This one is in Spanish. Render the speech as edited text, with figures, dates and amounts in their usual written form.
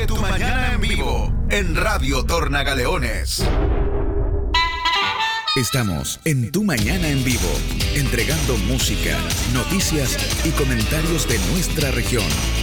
de Tu Mañana en Vivo en Radio Tornagaleones. Estamos en Tu Mañana en Vivo, entregando música, noticias y comentarios de nuestra región.